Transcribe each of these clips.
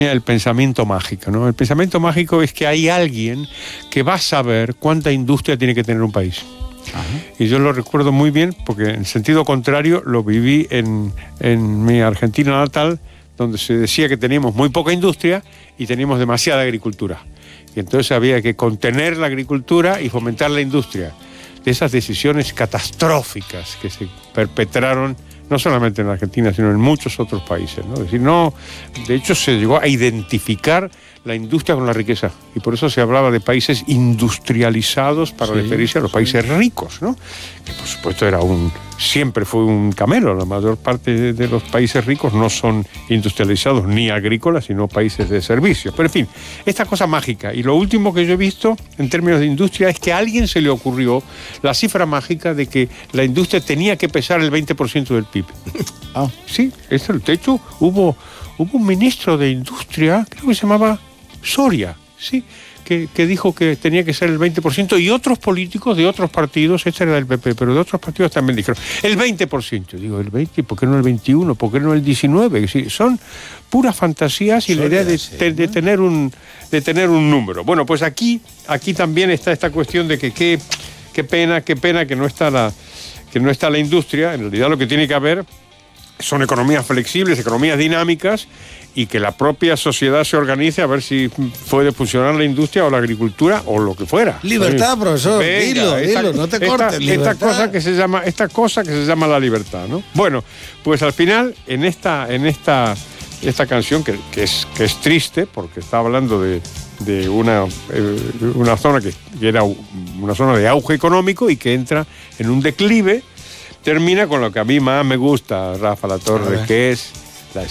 el pensamiento mágico, ¿no? El pensamiento mágico es que hay alguien que va a saber cuánta industria tiene que tener un país. Ajá. Y yo lo recuerdo muy bien porque en sentido contrario lo viví en mi Argentina natal, donde se decía que teníamos muy poca industria y teníamos demasiada agricultura. Y entonces había que contener la agricultura y fomentar la industria. De esas decisiones catastróficas que se perpetraron no solamente en Argentina, sino en muchos otros países, ¿no? Es decir, de hecho se llegó a identificar la industria con la riqueza, y por eso se hablaba de países industrializados para referirse a los países ricos, ¿no? Que por supuesto siempre fue un camelo. La mayor parte de los países ricos no son industrializados ni agrícolas, sino países de servicios. Pero en fin, esta cosa mágica. Y lo último que yo he visto en términos de industria es que a alguien se le ocurrió la cifra mágica de que la industria tenía que pesar el 20% del PIB. Sí, de hecho hubo un ministro de Industria, creo que se llamaba Soria, sí, que dijo que tenía que ser el 20%, y otros políticos de otros partidos, este era del PP, pero de otros partidos también dijeron el 20%. Digo, el 20%, ¿por qué no el 21%? ¿Por qué no el 19%? Sí, son puras fantasías y Soria, la idea de tener un número. Bueno, pues aquí también está esta cuestión de que qué pena que no está la industria. En realidad lo que tiene que haber son economías flexibles, economías dinámicas, y que la propia sociedad se organice a ver si puede funcionar la industria o la agricultura o lo que fuera. Libertad, profesor. Dilo, no te cortes. Esta cosa que se llama la libertad, ¿no? Bueno, pues al final en esta canción que es triste, porque está hablando de una zona que era una zona de auge económico y que entra en un declive. Termina con lo que a mí más me gusta, Rafa Latorre, que es la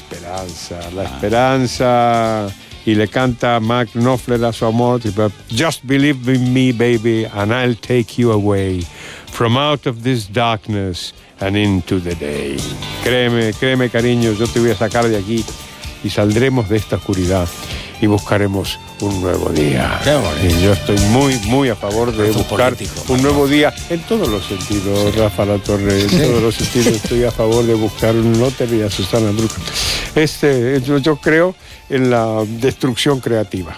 esperanza, y le canta Mark Knopfler a su amor, Just believe in me, baby, and I'll take you away from out of this darkness and into the day. Créeme, cariño, yo te voy a sacar de aquí y saldremos de esta oscuridad y buscaremos un nuevo día. Y yo estoy muy, muy a favor de buscar un nuevo día en todos los sentidos, Rafa Latorre, en todos los sentidos estoy a favor de buscar un lote a Susana Bruca. Yo creo en la destrucción creativa.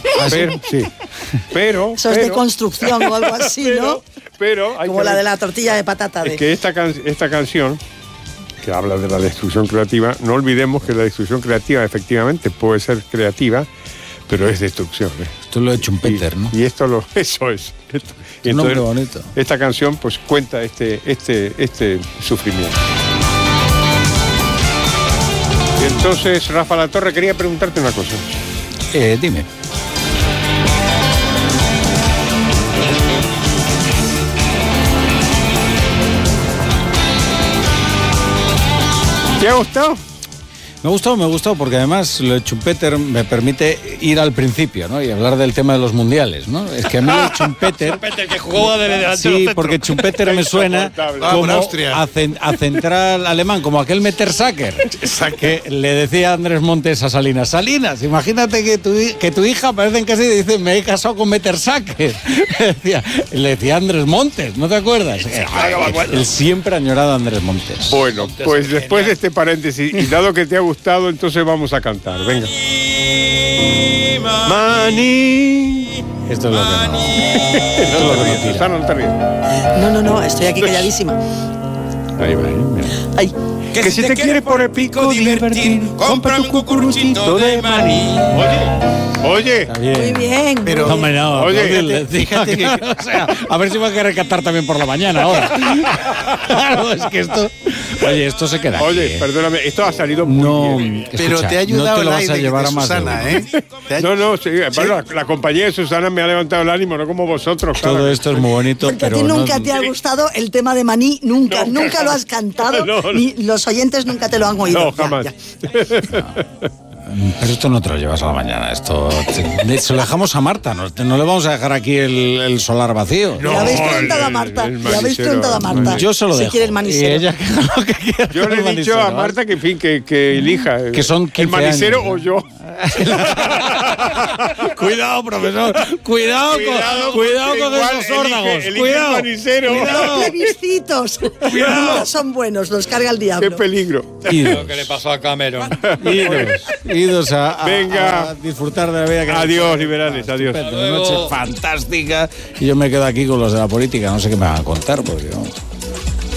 Pero eso es de construcción o algo así, ¿no? Pero como la de la tortilla de patata. Es que esta canción, que habla de la destrucción creativa, no olvidemos que la destrucción creativa efectivamente puede ser creativa, pero es destrucción. Esto lo ha hecho un Peter, ¿no? Y eso es. Y entonces, bonito. Esta canción pues cuenta este sufrimiento. Y entonces, Rafa Latorre, quería preguntarte una cosa. Dime. ¿Te ha gustado? Me ha gustado porque además lo de Schumpeter me permite ir al principio, ¿no? Y hablar del tema de los mundiales, ¿no? Es que a mí lo de Schumpeter que jugó de delantero. Sí, porque Schumpeter me suena como a central alemán, como aquel Mertesacker, que le decía a Andrés Montes a Salinas, imagínate que tu hija parece en casa y dice, me he casado con Mertesacker. Le decía Andrés Montes, ¿no te acuerdas? El siempre añorado Andrés Montes. Bueno, pues después de este paréntesis, y dado que te ha gustado, entonces vamos a cantar. Venga. Maní. Esto es lo que no. Susana, no te ríes. No, estoy aquí calladísima. Ahí va, mira. Ay. Que si te quieres por el pico divertir, compra un cucuruchito de maní. Oye. Muy bien. Pero, oye, fíjate que, o sea, a ver si va a querer cantar también por la mañana ahora. Claro, es que esto. Oye, esto se queda. Oye, aquí, perdóname, esto ha salido muy bien. Pero te ha ayudado el aire de Susana, ¿eh? No, sí, bueno, la compañía de Susana me ha levantado el ánimo, no como vosotros. Todo esto es muy bonito, porque pero a ti nunca te ha gustado el tema de Maní, nunca lo has cantado, ni los oyentes nunca te lo han oído. No, jamás. Pero esto no te lo llevas a la mañana, se lo dejamos a Marta, no le vamos a dejar aquí el solar vacío. No, le habéis preguntado a Marta. Yo se lo dejo. Si quiere el manicero. Y ella que lo que quiera. Yo le he dicho a Marta que elija. Que son 15 el manicero años, o yo. Cuidado, profesor. Cuidado con esos órdagos. Cuidado. Los plebiscitos. No son buenos, los carga el diablo. ¡Qué peligro! Lo que le pasó a Cameron. Idos a disfrutar de la vida. Adiós, liberales. Adiós. Una noche fantástica. Y yo me quedo aquí con los de la política. No sé qué me van a contar, porque vamos.